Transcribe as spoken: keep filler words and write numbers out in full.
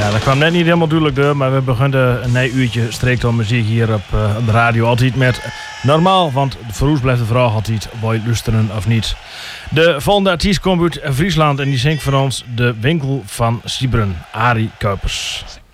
Ja, dat kwam net niet helemaal duidelijk door, maar we begonnen een nee uurtje streektal muziek hier op, uh, op de radio. Altijd met normaal, want voor ons blijft de vraag altijd, wil je luisteren of niet. De volgende artiest komt uit Friesland en die zingt voor ons De Winkel van Siebren, Arie Kuipers.